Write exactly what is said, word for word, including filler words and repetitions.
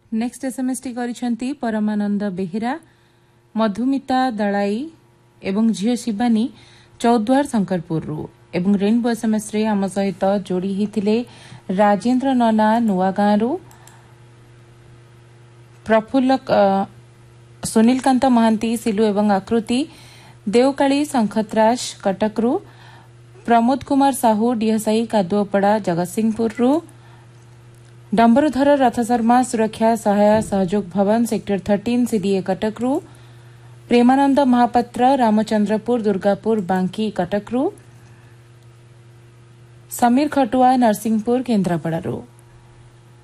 next SMS T करिसेंती परमानंद बेहेरा मधुमिता दलाई एवं झियो शिवानी चौद्वार शंकरपुर रु एवं रेनबो एसएमएस रे आम सहित जोड़ी हिथिले राजेंद्र नना नुआगाँ रु प्रफुल्ल सुनील कांत महांती सिलु एवं आकृति देवकाली शंखत्राश कटक रु प्रमोद कुमार साहू डीएसआई कादुअपड़ा जगतसिंहपुर रु डंबरधर रथ शर्मा सुरक्षा सहाय सहयोग भवन सेक्टर थर्टीन सीडीए कटक रु प्रेमानंद महापात्र रामचंद्रपुर दुर्गापुर बांकी कटक रु समीर खटुआ नरसिंहपुर केन्द्रापड़ा रु